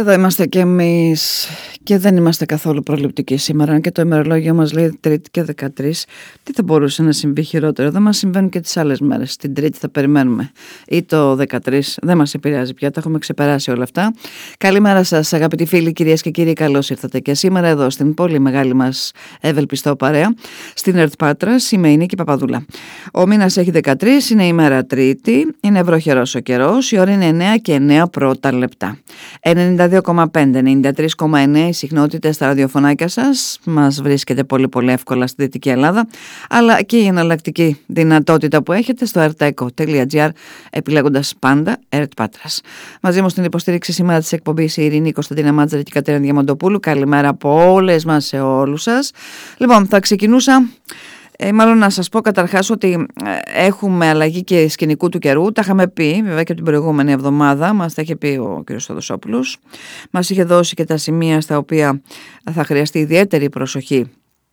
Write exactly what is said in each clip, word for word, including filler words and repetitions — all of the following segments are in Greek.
Εδώ είμαστε και εμείς και δεν είμαστε καθόλου προληπτικοί σήμερα. Και το ημερολόγιο μας λέει Τρίτη και δεκατρείς. Τι θα μπορούσε να συμβεί χειρότερο? Δεν μας συμβαίνουν και τις άλλες μέρες. Την Τρίτη θα περιμένουμε. Ή το δεκατρείς. Δεν μας επηρεάζει πια. Τα έχουμε ξεπεράσει όλα αυτά. Καλημέρα σας, αγαπητοί φίλοι, κυρίες και κύριοι. Καλώς ήρθατε και σήμερα εδώ στην πολύ μεγάλη μας ευελπιστώ παρέα, στην ΕΡΤ Πάτρας. Είμαι η Νίκη Παπαδούλα. Ο μήνας έχει δεκατρείς. Είναι η μέρα Τρίτη. Είναι βροχερός ο καιρός. Η ώρα είναι εννέα και εννέα πρώτα λεπτά. ενενήντα δύο κόμμα πέντε, ενενήντα τρία κόμμα εννέα οι συχνότητες στα ραδιοφωνάκια σας. Μας βρίσκεται πολύ πολύ εύκολα στη Δυτική Ελλάδα, αλλά και η εναλλακτική δυνατότητα που έχετε στο ertaeco τελεία gr, επιλέγοντας πάντα ΕΡΤ Πάτρας. Μαζί μου στην υποστήριξη σήμερα της εκπομπής η Ειρήνη Κωνσταντίνα Μάτζαρη και η Κατερίνα Διαμαντοπούλου. Καλημέρα από όλες μας σε όλους σας. Λοιπόν, θα ξεκινούσα... Ε, μάλλον να σας πω καταρχάς ότι έχουμε αλλαγή και σκηνικού του καιρού. Τα είχαμε πει βέβαια και την προηγούμενη εβδομάδα. Μας τα είχε πει ο κ. Θοδοσόπουλος. Μας είχε δώσει και τα σημεία στα οποία θα χρειαστεί ιδιαίτερη προσοχή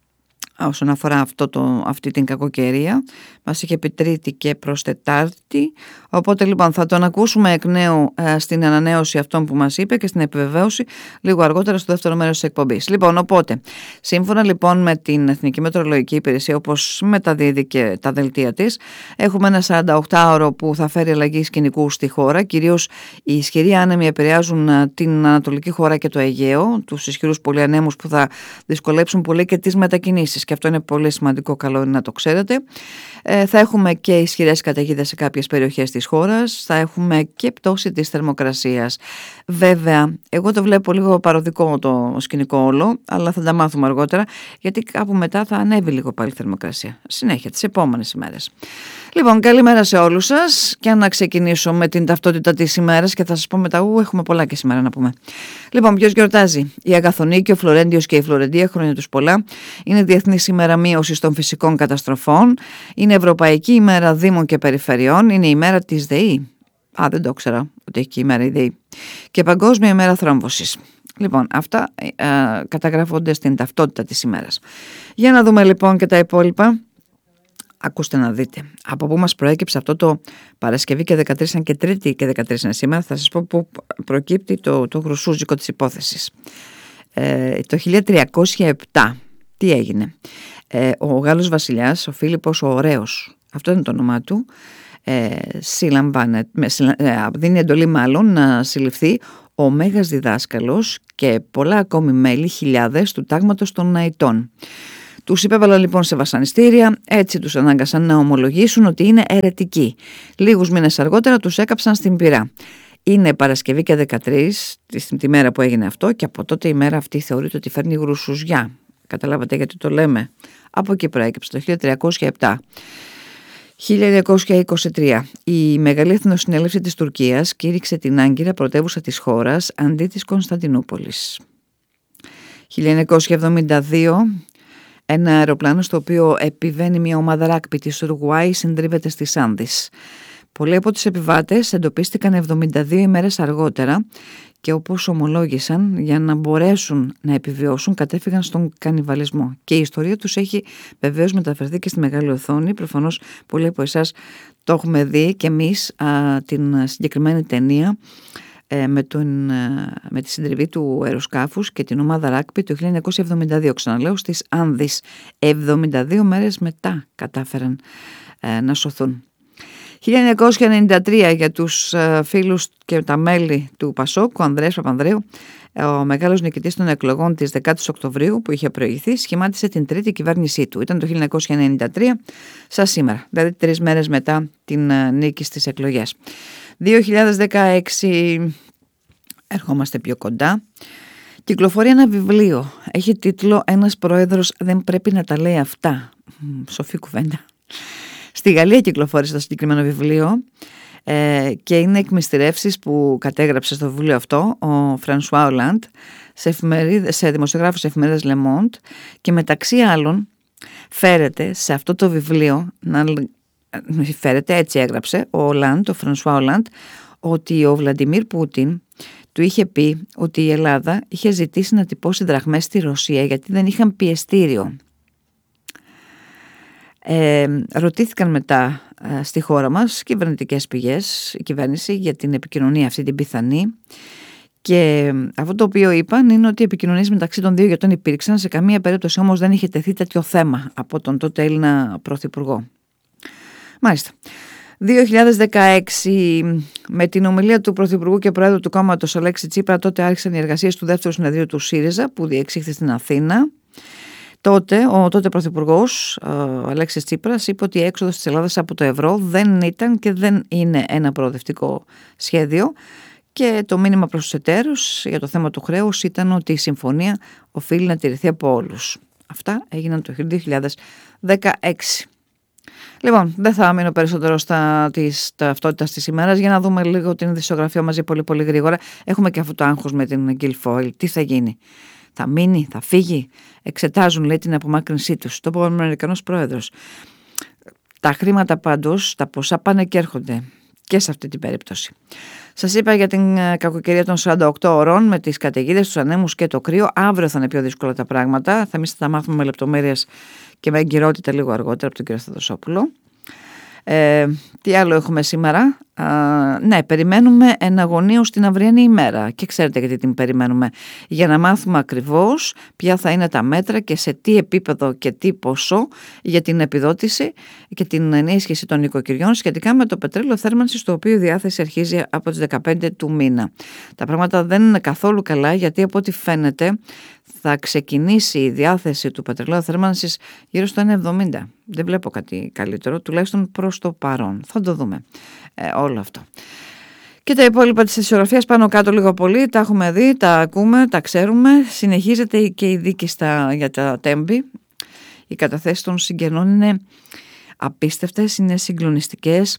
όσον αφορά αυτό το, αυτή την κακοκαιρία. Μας είχε πει Τρίτη και προς Τετάρτη. Οπότε λοιπόν θα τον ακούσουμε εκ νέου ε, στην ανανέωση αυτών που μας είπε και στην επιβεβαίωση λίγο αργότερα στο δεύτερο μέρος της εκπομπής. Λοιπόν, οπότε, σύμφωνα λοιπόν με την Εθνική Μετεωρολογική Υπηρεσία, όπως μεταδίδει και τα δελτία της, έχουμε ένα σαρανταοκτάωρο που θα φέρει αλλαγή σκηνικού στη χώρα. Κυρίως οι ισχυροί άνεμοι επηρεάζουν την ανατολική χώρα και το Αιγαίο, τους ισχυρούς πολυανέμους που θα δυσκολέψουν πολύ και τις μετακινήσεις. Και αυτό είναι πολύ σημαντικό, καλό είναι να το ξέρετε. Ε, θα έχουμε και ισχυρές καταιγίδες σε κάποιες περιοχές της χώρας. Θα έχουμε και πτώση της θερμοκρασίας. Βέβαια, εγώ το βλέπω λίγο παροδικό το σκηνικό όλο, αλλά θα τα μάθουμε αργότερα, γιατί κάπου μετά θα ανέβει λίγο πάλι η θερμοκρασία. Συνέχεια, τις επόμενες ημέρες. Λοιπόν, καλημέρα σε όλους σας και να ξεκινήσω με την ταυτότητα της ημέρας και θα σας πω μετά, ου, έχουμε πολλά και σήμερα να πούμε. Λοιπόν, ποιος γιορτάζει? Η Αγαθονίκη, ο Φλωρέντιος και η Φλωρεντία, χρόνια τους πολλά. Είναι Διεθνής ημέρα μείωσης των φυσικών καταστροφών. Είναι Ευρωπαϊκή ημέρα Δήμων και Περιφερειών. Είναι η ημέρα της ΔΕΗ. Α, δεν το ήξερα ότι έχει και η ημέρα η ΔΕΗ. Και Παγκόσμια ημέρα θρόμβωσης. Λοιπόν, αυτά ε, καταγράφονται στην ταυτότητα της ημέρας. Για να δούμε λοιπόν και τα υπόλοιπα. Ακούστε να δείτε από πού μας προέκυψε αυτό το Παρασκευή και δεκατρείς, αν και Τρίτη και δεκατρείς είναι σήμερα. Θα σας πω πού προκύπτει το, το γρουσούζικο της υπόθεσης. Ε, το χίλια τριακόσια επτά τι έγινε? Ε, ο Γάλλος βασιλιάς, ο Φίλιππος ο Ωραίος, αυτό είναι το όνομά του, ε, συλλαμβάνε, ε, δίνει εντολή μάλλον να συλληφθεί ο Μέγας Διδάσκαλος και πολλά ακόμη μέλη, χιλιάδες, του τάγματος των Ναητών. Τους υπέβαλαν λοιπόν σε βασανιστήρια, έτσι τους ανάγκασαν να ομολογήσουν ότι είναι αιρετικοί. Λίγους μήνες αργότερα τους έκαψαν στην πυρά. Είναι Παρασκευή και δεκατρείς, τη μέρα που έγινε αυτό, και από τότε η μέρα αυτή θεωρείται ότι φέρνει γρουσουζιά. Καταλάβατε γιατί το λέμε? Από εκεί προέκυψε το χίλια τριακόσια επτά. χίλια εννιακόσια είκοσι τρία. Η Μεγάλη Εθνοσυνέλευση της Τουρκίας κήρυξε την Άγκυρα πρωτεύουσα της χώρας αντί της Κωνσταντινούπολης. χίλια εννιακόσια εβδομήντα δύο. Ένα αεροπλάνο στο οποίο επιβαίνει μια ομάδα ράκπι της Ουρουγουάη συντρίβεται στις Άνδεις. Πολλοί από τους επιβάτες εντοπίστηκαν εβδομήντα δύο ημέρες αργότερα και όπως ομολόγησαν, για να μπορέσουν να επιβιώσουν κατέφυγαν στον κανιβαλισμό. Και η ιστορία τους έχει βεβαίως μεταφερθεί και στη μεγάλη οθόνη. Προφανώς πολλοί από εσάς το έχουμε δει και εμείς α, την συγκεκριμένη ταινία ε, με, τον, ε, με τη συντριβή του αεροσκάφους και την ομάδα ράκπι το χίλια εννιακόσια εβδομήντα δύο. Ξαναλέω, στις Άνδεις. εβδομήντα δύο μέρες μετά κατάφεραν ε, να σωθούν. χίλια εννιακόσια ενενήντα τρία για τους ε, φίλους και τα μέλη του Πασόκ, ο Ανδρέας Παπανδρέου, ο μεγάλος νικητής των εκλογών της δέκατης Οκτωβρίου που είχε προηγηθεί, σχημάτισε την τρίτη κυβέρνησή του. Ήταν το χίλια εννιακόσια ενενήντα τρία, σαν σήμερα, δηλαδή τρεις μέρες μετά την ε, νίκη στις εκλογές. δύο χιλιάδες δεκαέξι, ερχόμαστε πιο κοντά. Κυκλοφορεί ένα βιβλίο. Έχει τίτλο «Ένας πρόεδρος δεν πρέπει να τα λέει αυτά». Σοφή κουβέντα. Στη Γαλλία κυκλοφόρησε το συγκεκριμένο βιβλίο ε, και είναι εκμυστηρεύσεις που κατέγραψε στο βιβλίο αυτό ο Φρανσουά Ολάντ σε, σε δημοσιογράφους εφημερίδας Le Monde, και μεταξύ άλλων φέρεται σε αυτό το βιβλίο, να, φέρεται, έτσι έγραψε ο Ολάντ, ο Φρανσουά Ολάντ, ότι ο Βλαντιμίρ Πούτιν του είχε πει ότι η Ελλάδα είχε ζητήσει να τυπώσει δραχμές στη Ρωσία γιατί δεν είχαν πιεστήριο. Ε, ρωτήθηκαν μετά ε, στη χώρα μας κυβερνητικές πηγές, η κυβέρνηση, για την επικοινωνία αυτή την πιθανή, Και αυτό το οποίο είπαν είναι ότι οι επικοινωνίες μεταξύ των δύο ηγετών υπήρξαν, σε καμία περίπτωση όμως δεν είχε τεθεί τέτοιο θέμα από τον τότε Έλληνα Πρωθυπουργό. Μάλιστα. δύο χιλιάδες δεκαέξι, με την ομιλία του Πρωθυπουργού και Προέδρου του κόμματος Αλέξη Τσίπρα, τότε άρχισαν οι εργασίες του δεύτερου συνεδρίου του ΣΥΡΙΖΑ που διεξήχθη στην Αθήνα. Τότε ο τότε Πρωθυπουργός Αλέξης Τσίπρας είπε ότι η έξοδος της Ελλάδας από το ευρώ δεν ήταν και δεν είναι ένα προοδευτικό σχέδιο και το μήνυμα προς τους εταίρους για το θέμα του χρέους ήταν ότι η συμφωνία οφείλει να τηρηθεί από όλους. Αυτά έγιναν το δύο χιλιάδες δεκαέξι. Λοιπόν, δεν θα μείνω περισσότερο στα της ταυτότητας της ημέρας για να δούμε λίγο την ειδησιογραφία μαζί πολύ πολύ γρήγορα. Έχουμε και αυτό το άγχος με την Guilfoyle. Τι θα γίνει? Θα μείνει, θα φύγει? Εξετάζουν, λέει, την απομάκρυνσή τους. Το είπε ο Αμερικανός πρόεδρος. Τα χρήματα πάντως, τα ποσά πάνε και έρχονται και σε αυτή την περίπτωση. Σας είπα για την κακοκαιρία των σαράντα οκτώ ωρών με τις καταιγίδες, τους ανέμους και το κρύο. Αύριο θα είναι πιο δύσκολα τα πράγματα. Θα εμείς θα τα μάθουμε με λεπτομέρειες και με εγκυρότητα λίγο αργότερα από τον κύριο Σταδοσόπουλο. Ε, τι άλλο έχουμε σήμερα? Α, ναι, περιμένουμε εναγωνίως την αυριανή ημέρα. Και ξέρετε γιατί την περιμένουμε? Για να μάθουμε ακριβώς ποια θα είναι τα μέτρα και σε τι επίπεδο και τι ποσό για την επιδότηση και την ενίσχυση των νοικοκυριών σχετικά με το πετρέλαιο θέρμανσης, το οποίο η διάθεση αρχίζει από τις δεκαπέντε του μήνα. Τα πράγματα δεν είναι καθόλου καλά, γιατί από ό,τι φαίνεται θα ξεκινήσει η διάθεση του πετρελαίου θέρμανσης γύρω στο ένα εβδομήντα. Δεν βλέπω κάτι καλύτερο, τουλάχιστον προς το παρόν. Θα το δούμε ε, όλο αυτό. Και τα υπόλοιπα της ισορροφίας πάνω κάτω λίγο πολύ, τα έχουμε δει, τα ακούμε, τα ξέρουμε. Συνεχίζεται και η δίκη στα, για τα τέμπη. Οι καταθέσεις των συγγενών είναι απίστευτες, είναι συγκλονιστικές.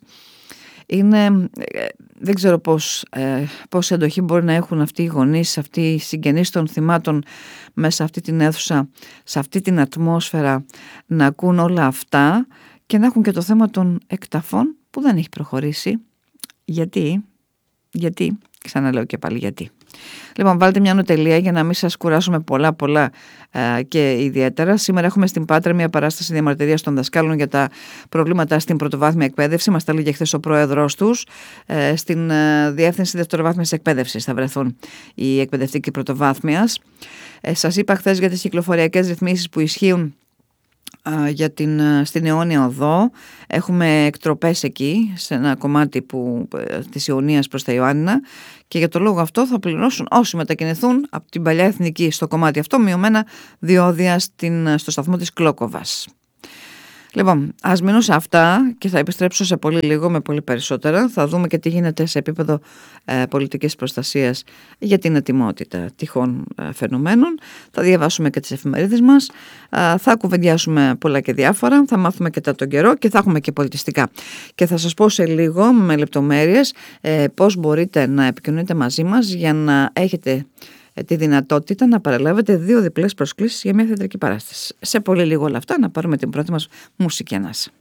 Είναι, δεν ξέρω πώς, ε, πώς εντοχή μπορεί να έχουν αυτοί οι γονείς, αυτοί οι συγγενείς των θυμάτων μέσα σε αυτή την αίθουσα, σε αυτή την ατμόσφαιρα, να ακούν όλα αυτά και να έχουν και το θέμα των εκταφών που δεν έχει προχωρήσει. Γιατί, γιατί, ξαναλέω και πάλι γιατί. Λοιπόν, βάλτε μια νοτελεία για να μην σας κουράσουμε πολλά πολλά ε, και ιδιαίτερα. Σήμερα έχουμε στην Πάτρα μια παράσταση διαμαρτυρίας των δασκάλων για τα προβλήματα στην πρωτοβάθμια εκπαίδευση. Μας τα έλεγε χθες ο πρόεδρος τους. Ε, στην ε, Διεύθυνση Δευτεροβάθμιας Εκπαίδευσης θα βρεθούν οι εκπαιδευτικοί πρωτοβάθμιας. Ε, σας είπα χθες για τις κυκλοφοριακές ρυθμίσεις που ισχύουν για την, στην Αιώνια Οδό. Έχουμε εκτροπές εκεί σε ένα κομμάτι που, της Ιωνίας προς τα Ιωάννινα, και για το λόγο αυτό θα πληρώσουν όσοι μετακινηθούν από την παλιά Εθνική στο κομμάτι αυτό, μειωμένα διόδια στην, στο σταθμό της Κλόκοβας. Λοιπόν, ας μείνω σε αυτά και θα επιστρέψω σε πολύ λίγο με πολύ περισσότερα. Θα δούμε και τι γίνεται σε επίπεδο ε, πολιτικής προστασίας για την ετοιμότητα τυχόν ε, φαινομένων. Θα διαβάσουμε και τις εφημερίδες μας. Ε, θα κουβεντιάσουμε πολλά και διάφορα. Θα μάθουμε και τα τον καιρό και θα έχουμε και πολιτιστικά. Και θα σας πω σε λίγο με λεπτομέρειες ε, πώς μπορείτε να επικοινωνείτε μαζί μας για να έχετε τη δυνατότητα να παραλάβετε δύο διπλές προσκλήσεις για μια θεατρική παράσταση. Σε πολύ λίγο όλα αυτά να πάρουμε την πρώτη μας μουσική ανάσα.